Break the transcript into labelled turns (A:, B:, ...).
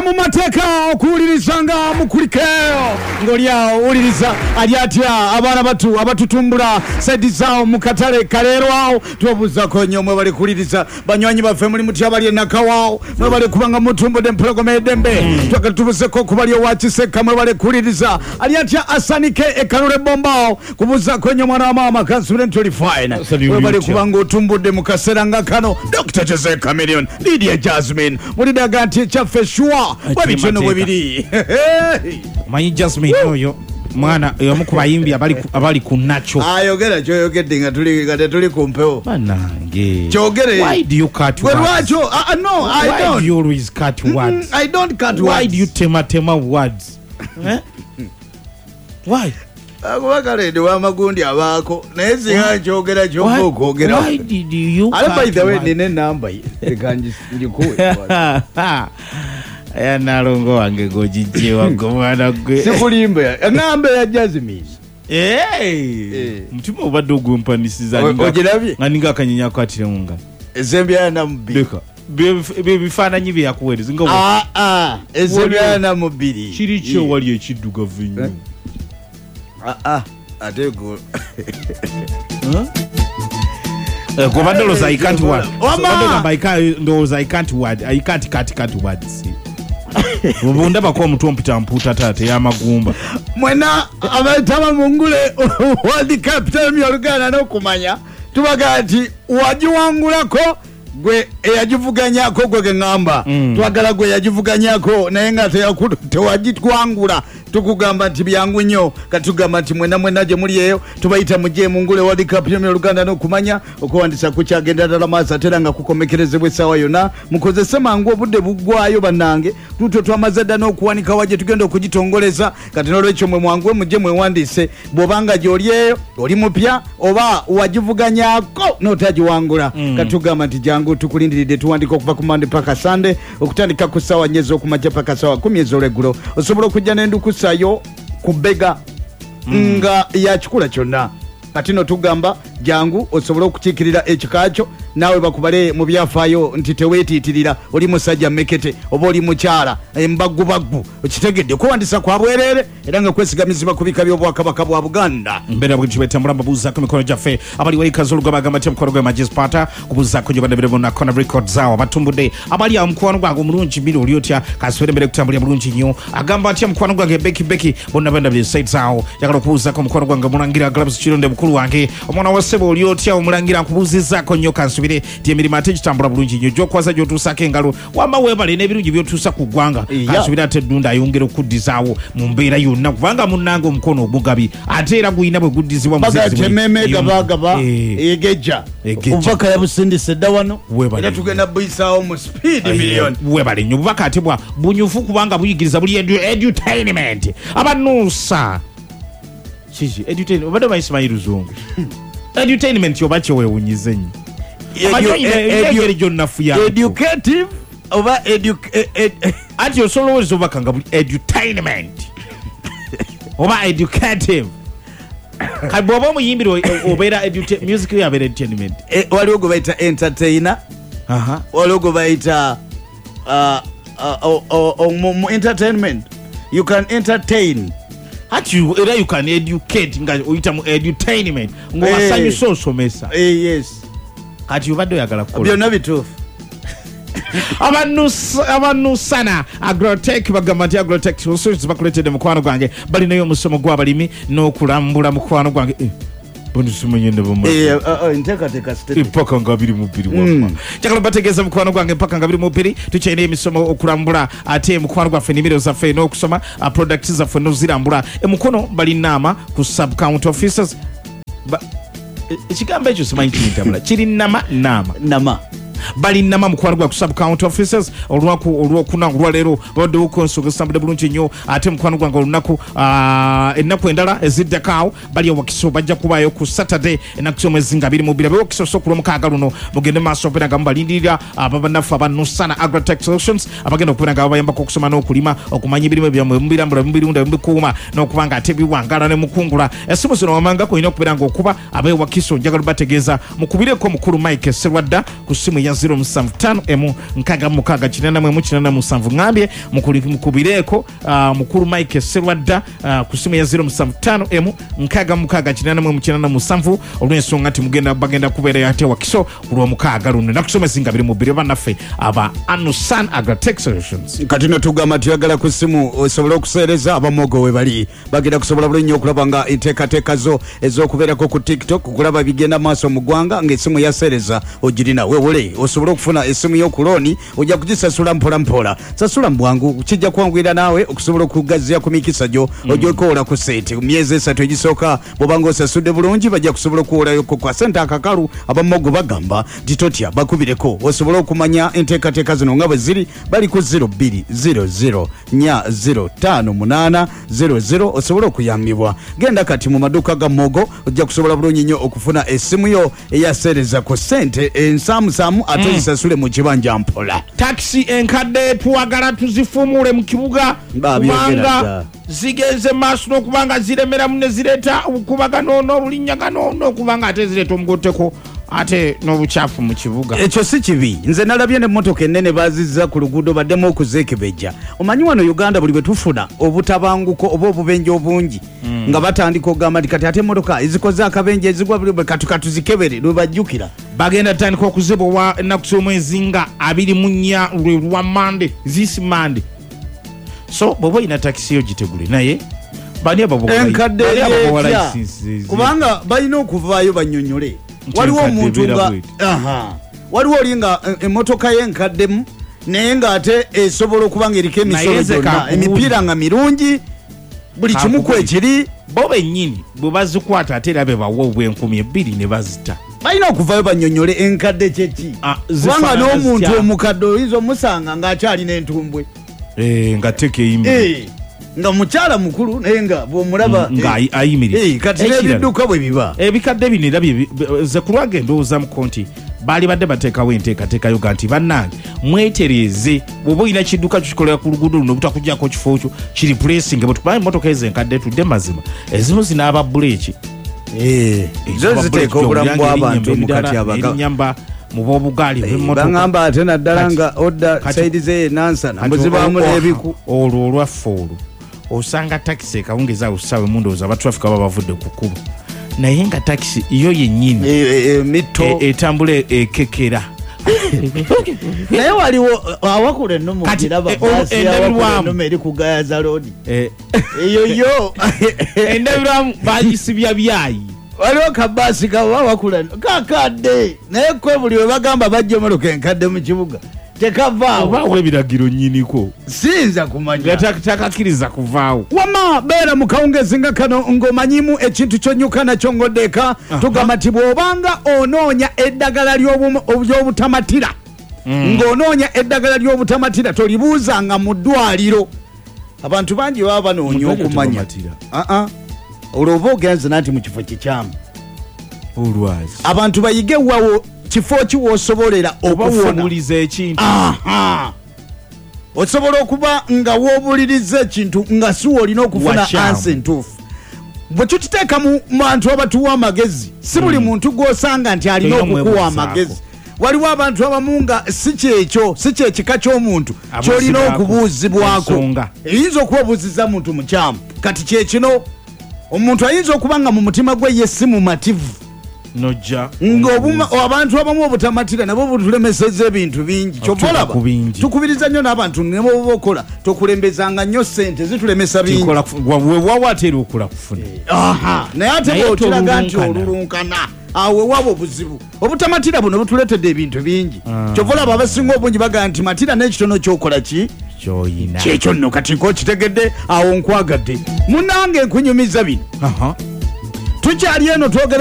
A: mu mateeka okuwulirizanga mukulikeyo ng'olyawo owuliriza ali atya abaana batu abatutumbula saidi zaawo mu katale kaleerwawo tubabuuzako nnyo mwe bali kuwuliriza banywanyi baffe muli mutya bali enakawaawo mwe bali kubanga mutumbudde empologoma y'eddembe twagala tubuzeko ku bali owa Kiseka mwe bali kuwuliriza ali atya asanike ekanula ebbombawo kubuuzako nnyo mwana wa maama kansubire nti oli fine mwe bali kubanga otumbudde mu kaseera nga kano Dr. Jose Chameleon Lydia Jasmine mulidaga nti ekyaffe shwa webitono bwe biri
B: manyi Jasmine oyo mwana omu ku bayimbi abali ku nacho
A: ayogera kyoyogedde nga tuli kumpewo
B: banange
A: kyogere
B: why do you cut words
A: no I
B: why
A: don't
B: do you always cut words
A: I don't cut
B: why
A: words
B: do you tema words why
A: akubakalede w'amagundi abaako naye singa kyogera kyokka okwogera
B: why did you
A: ale by the way nina enamba ye ngikuwe
B: nalongo wange gojijjewa gomwana gwe
A: sikulimba engamba ya Jasmine
B: mutima obadde ogwempanisiza
A: ogirabye
B: nga ninga akanyenya akwatire mu ngalo
A: ezembyana namubbiri
B: bifaananyi bye yakuweereza
A: ezembyana namubbiri
B: kiri kyo wali ekiddugavu ennyo
A: ate go
B: gobadde olowooza I can't word ndowooza I can't word I can't cut words bundabako omutwe ompita mpuuta taata ey'amagumba
A: mwena abatama mungule World Cup time y'Oluganda n'okumanya tubaga nti wagiwangulako gwe eyagivuganyako gwe geŋŋamba twagala gwe yagivuganyako naye nga tewagitwangula tukugamba nti byangu nnyo katugamba nti mwena gye muli eyo tubayita mujje mungule World Cup y'Oluganda n'okumanya okuwandisa kukyagenda ddala maaso ate era nga kukomekerezebwa essaawa yonna mukozese mangu obudde buggwayo bannange tutyo twamaze dda n'okuwanika wa gye tugenda okugitongoleza kati n'olwekyo mwe mwanguwe mujje mwewandiise bw'obanga gy'oli eyo oli mupya oba wagivuganyako n'otagiwangula katugamba nti jangu tukulindiridde tuwandika okuva ku Monday paka Sunday okutandika ku ssaawa nnya ez'okumakya paka ssaawa 10 ez'olweggulo osobola okujja n'endukusayo ku bbega nga yakikula kyonna kati no tugamba jangu osobola okukiikirira ekikakyo naawe bakubale mu byafaayo nti teweetiitirira oli musajja mekete oba oli mukyala embagubaggu okitegedde okuwandisa kwa bwereere era nga kwesigamizibwa ku bika by'obwakabaka bwa Buganda
B: mbeera bwe tubetambula mbabuuzaako emikono gyaffe abali waikazi oluga bagamba ti emikono gwe magispaata kubuuzaako gye badabire bonna kona record zaawo abatumbudde abali awo mukwano gwange omulungi biri oli otya kasubire mbere kutambulira bulungi nnyo agamba atya mukwano gwange beki bonna bandabire site zaawo yagala okubuuzaako omukwano gwange mulangira Gloves Kironde mukulu wange omwana wa ssebo oli otya omulangira nkubuuzizaako nnyo kansubire ti emirimu ate gitambula bulungi nnyo gyokwaza gy'otuusako engalo wamba weebale n'ebirungi by'otuusa ku ggwanga kansubire ate eddunda ayongera okuddizaawo mu mbeera yonna kubanga munnanga omukono omugabi ate era guyina bwe guddizibwa
A: muzizibagaba egejja obubaka yabusindise dda wano era tugenda buyisaawo mu speed million
B: weebale nnyo obubaka ate bwa bunyufu kubanga buyigiriza buli edutainment abanuusa kiki edutainment obadde bayisimanyi luzungu edutainment oba kyewewunyize nnyo engeri gyonnafuya
A: educative oba
B: anti osolowooza obubaka nga buli edutainment oba educative kati bw'oba omuyimbire obeera music yo yabeera entertainment
A: waliwo gwe bayita entertainer waliwo gwe bayita mu entertainment you can entertain
B: era you can educate nga oyita mu edutainment ng'owasanyusa osomesa
A: yes
B: kati obadde oyagala kukola
A: byonna bituufu
B: abanusana agrotech bagamba nti agrotech solutions bakuleetedde mukwano gwange balinayo omusomo gw'abalimi n'okulambula mukwano gwange mpaka nga 22 njagala bategeeza mukwano gwange mpaka nga 22 tukyalina emisomo okulambula ate mukwano gwaffe ennimiro zaffe n'okusoma products zaffe n'ozirambula emukono balinaama ku subcounty officers ekigambo ekyo simanyi kirintabula kiri nama balinama mukwano gwa ku subcounty officers olwokuna olwaleero baddewo konsonga esambudde bulungi nnyo ate mukwano gwange olunaku ennaku endala eziddakaawo bali Wakiso bajja kubaayo ku Saturday ennaku z'omwezi nga 22 Wakiso so kulwomukaaga luno mugende maaso okubeera nga mubalindirira ababannaffe abanusana Agrotech Solutions abagenda okubeera nga babayambako okusoma n'okulima okumanya ebirimu byammwe mubirambula mubirunda mubikuuma n'okubanga ate biwangala ne mukungula essimu zino wamangako olina okubeera nga okuba ab'e Wakiso njagala bategeeza mukubireko mukulu Mike Serwadda ku ssimu ya 075 nkaga mukaga kinana mwe mukinana musanvu ngambye mukubireko mukuru Mike Serwadda ku simu ya 075 nkaga mukaga kinana mwe mukinana musanvu olwensonga ati bagenda kubeera yate wakiso kulwa mukaga luno nakusomesa ngabiri mu biro banaffe aba Anusan Agritech Solutions
A: kati no tugamba tuyagala ku simu osobola okuseereza abamogo we bali bagenda kusobola bulungi okulaba nga enteekateeka zo ez'okubeerako ku TikTok okulaba bigenda maaso mu ggwanga ng'essimu yaseereza ogirina weewole osobola okufuna essimu y'okulooni ojja kugisasula mpola mpola sasula mu bwangu kijja kwanguyira naawe okusobola okugaziya ku mikisa gyo ojja ku sente myezi 3 egisooka bw'obanga osasudde bulungi bajja kusobola okuwolayoko kwa sente akakalu abamogo bagamba titotya bakubireko osobola okumanya enteekateeka zino nga bwe ziri bali ku 0200 05800 osobola okuyambibwa genda kati mu maduuka ga mogo ojja kusobola bulungi nnyo okufuna essimu yo eyaseereza ku ssente ensaamusaamu ate ozisasule mu kibanja mpola
B: taxi enkadde tuwagala tuzifumule mu kibuga kubanga zigenze maaso n'okubanga ziremeramu ne zireeta obukubagano n'obulinnyagano n'okubanga ate zireeta omugoteko ate n'obukyafu mu kibuga
A: ekyo si kibi nze nalabye n'emmotoka ennene baazizza ku luguudo baddemu okuzeekebejja omanyi wano Uganda buli bwe tufuna obutabanguko oba obubenje obungi nga batandika okugamba nti kati ate emmotoka ezikoze akabenje ezigwa buli bwe katuzikebere lwe bajjukira
B: bagenda tandika okuzibowa ennaku z'omwezi nga 24 lwe lwa mande this mande so bw'oba olina takisi yo gitegule naye
A: enkadde kubanga balina okuvaayo bannyonnyole waliwo omuntu nga waliwo oli nga emmotoka y'enkaddemu naye ng'ate esobola okuba nga eriko emisolo gyonna emipiira nga mirungi buli kimu kwekiri
B: bo bennyini bwe bazikwata ate era be bawa obw'2,000 ne bazita
A: balina okuvaayo bannyonnyole enkadde kyeki kubanga n'omuntu omukadde oyinza omusanga ng'akyalina entumbwe
B: nga tekeyimire
A: nga mukyala mukulu naye nga bw'omulaba
B: nga ayimirira
A: kati n'ebidduka bwe biba
B: ebikadde bino era ze kulwaga endowoozamuko nti baali badde bateekawo enteekateekayo ga nti bannange mwetereeze bw'oba olina kidduka kikolera ku luguudo luno butakuggyako kifo kyo kiri puleesinge bwetukuba emmotoka ezo enkadde tudde mazima ezimu zinaaba buleeki
A: zo ziteeka obulamu bw'abantu mukati
B: erinyamba mu b'obugaali bw'emmotoka
A: bangamba ate naddala nga odda saidi ze nansana mbuzibaamu n'ebiku
B: olwo olwaffe olwo osanga takisi ekawungeza awo ssaawa emundowooza abatrafika baba bavudde ku kkubo naye nga takisi yo yennyini
A: mitto
B: etambula ekekera
A: naye waliwo awakula ennomo giraba baasi awakula ennomo eri ku Gayaza Road eyo yo
B: endabirwamu bagisibya byayi
A: waliwo kabaasi kawa awakula kakadde naye kwe buli we bagamba bajja emmotoka enkadde mu kibuga tekavaawo
B: obaawo ebiragiro nnyiniko
A: siyinza kumanya
B: takakiriza kuvaawo
A: wama beera mu kawungezi nga kano ng'omanyimu ekintu ky'onnyuka nakyo ng'oddeeka tugamba nti bw'obanga onoonya eddagala ly'obutamatira ng'onoonya eddagala ly'obutamatira tolibuuzanga mu ddwaliro abantu bangi baba banoonya okumanya olwo oba ogenze nanti mu kifo kikyamu
B: olwazi
A: abantu bayige wawo kifo kiwoosobolera
B: okuwuliza ekintu
A: osobola okuba nga woobuliriza ekintu nga si olina okufuna ansi entuufu bwe tukiteeka mu bantu abatuwa amagezi si buli muntu gw'osanga nti alina okukuwa amagezi waliwo abantu abamu nga si kyekyo si kyekika ky'omuntu ky'olina okubuuzibwako eyinza okuba obuuziza muntu mukyamu kati kyekino omuntu ayinza okuba nga mu mutima gwe ye si mumativu
B: nojja
A: abantu abamu obutamatira nabo butulemeseza ebintu bingi kyobalaba tukubiriza nnyo n'abantu ne bwoba okola tokulembezanga nnyo ssente zitulemesa bingi
B: wewawa ateera okula kufuna
A: naye ate bwotulaga nti olulunkana awo waba obuzibu obutamatira buno butuletedde ebintu bingi kyobalaba abasinga obungi bagaa nti matira n'ekitono kyokola ki kyekyo nno kati nk'okitegedde awo nkwagadde munnange nkunyumiza bino tukyali eno twogera